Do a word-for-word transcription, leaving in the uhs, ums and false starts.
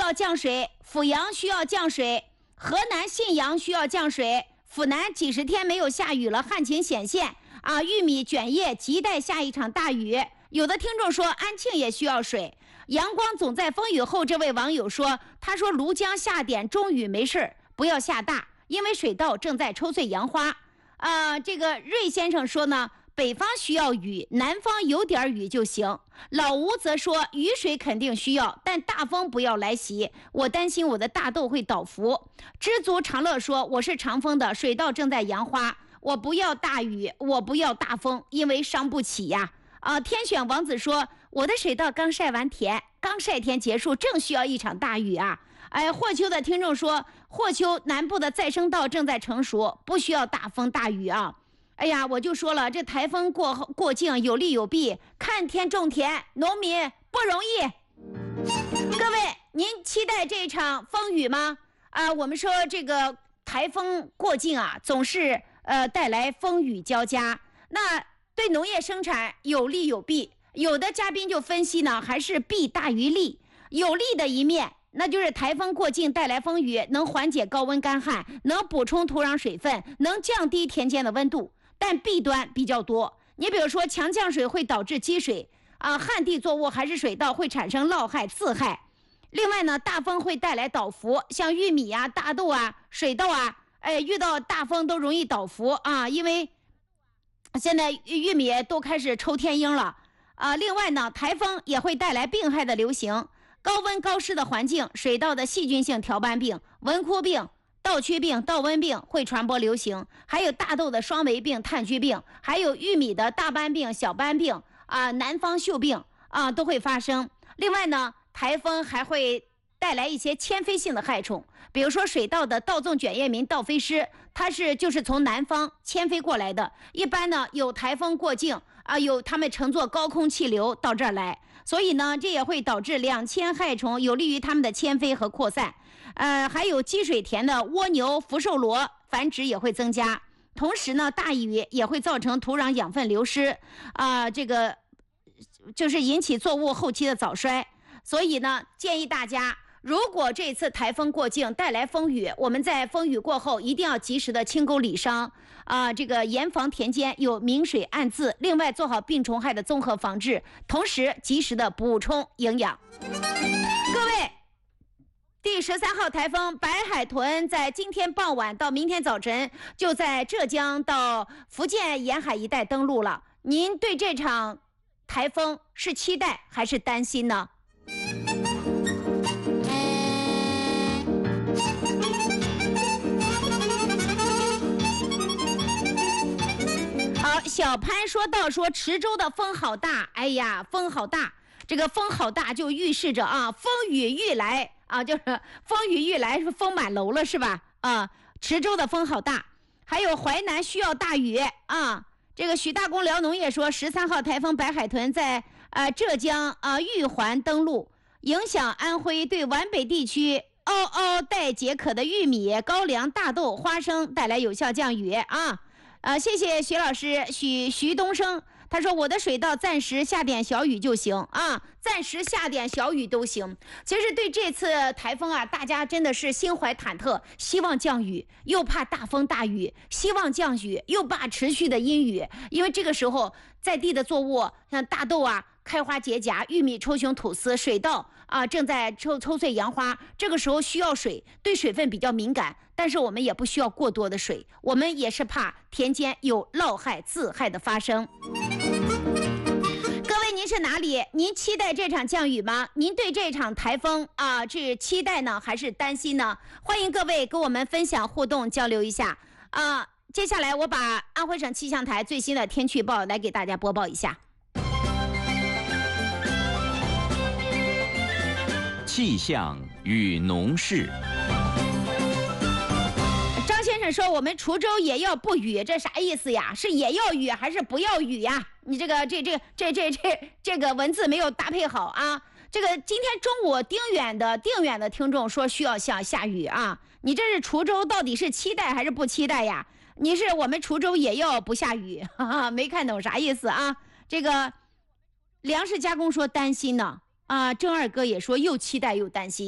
要降水，阜阳需要降水，河南信阳需要降水，府南几十天没有下雨了，旱情显现啊！玉米卷叶亟待下一场大雨。有的听众说安庆也需要水。阳光总在风雨后，这位网友说，他说庐江下点中雨没事，不要下大，因为水稻正在抽穗扬花。啊、呃，这个瑞先生说呢，北方需要雨，南方有点雨就行。老吴则说，雨水肯定需要，但大风不要来袭，我担心我的大豆会倒伏。知足常乐说，我是长丰的，水稻正在扬花，我不要大雨，我不要大风，因为伤不起呀。啊、呃，天选王子说，我的水稻刚晒完田，刚晒田结束，正需要一场大雨啊。哎，霍丘的听众说，霍丘南部的再生稻正在成熟，不需要大风大雨啊。哎呀，我就说了，这台风过过境有利有弊，看天种田，农民不容易。各位，您期待这场风雨吗？啊，我们说这个台风过境啊，总是呃带来风雨交加，那对农业生产有利有弊。有的嘉宾就分析呢，还是弊大于利。有利的一面，那就是台风过境带来风雨，能缓解高温干旱，能补充土壤水分，能降低田间的温度。但弊端比较多，你比如说强降水会导致积水啊，旱地作物还是水稻会产生涝害自害。另外呢，大风会带来倒伏，像玉米啊、大豆啊、水稻啊，哎，遇到大风都容易倒伏啊，因为现在玉米都开始抽天鹰了啊。另外呢，台风也会带来病害的流行，高温高湿的环境，水稻的细菌性条斑病、纹枯病、稻缺病、稻瘟病会传播流行，还有大豆的双维病、炭疽病，还有玉米的大斑病、小斑病啊、南方锈病啊都会发生。另外呢，台风还会带来一些迁飞性的害虫，比如说水稻的稻纵卷叶鸣稻飞虱，它是就是从南方迁飞过来的。一般呢有台风过境啊，有他们乘坐高空气流到这儿来，所以呢这也会导致两栖害虫，有利于它们的迁飞和扩散。呃，还有积水田的蜗牛、福寿螺繁殖也会增加。同时呢，大雨也会造成土壤养分流失啊、呃，这个就是引起作物后期的早衰。所以呢，建议大家，如果这次台风过境带来风雨，我们在风雨过后一定要及时的清沟理商啊、呃，这个严防田间有明水暗渍，另外做好病虫害的综合防治，同时及时的补充营养。各位，第十三号台风白海豚在今天傍晚到明天早晨就在浙江到福建沿海一带登陆了。您对这场台风是期待还是担心呢？好，小潘说到说池州的风好大，哎呀，风好大，这个风好大就预示着啊，风雨欲来啊，就是风雨欲来，是风满楼了是吧？啊，池州的风好大，还有淮南需要大雨啊。这个许大公辽农业说，十三号台风白海豚在呃浙江啊、呃、玉环登陆，影响安徽，对皖北地区嗷嗷待解渴的玉米、高粱、大豆、花生带来有效降雨啊。呃，谢谢徐老师，许徐东升，他说我的水稻暂时下点小雨就行啊，暂时下点小雨都行。其实对这次台风啊，大家真的是心怀忐忑，希望降雨，又怕大风大雨，希望降雨，又怕持续的阴雨，因为这个时候在地的作物像大豆啊开花结荚，玉米抽雄吐丝，水稻啊正在抽抽穗扬花，这个时候需要水，对水分比较敏感，但是我们也不需要过多的水，我们也是怕田间有涝害自害的发生。各位，您是哪里？您期待这场降雨吗？您对这场台风啊，是期待呢还是担心呢？欢迎各位跟我们分享互动交流一下啊。接下来我把安徽省气象台最新的天气预报来给大家播报一下。 气象与农事。 张先生说我们滁州也要不雨，这啥意思呀？是也要雨还是不要雨呀？你这个这这这这这这个文字没有搭配好啊。这个今天中午定远的定远的听众说需要下下雨啊，你这是滁州到底是期待还是不期待呀？你是我们滁州也要不下雨，哈哈，没看懂啥意思啊？这个粮食加工说担心呢啊，郑二哥也说又期待又担心。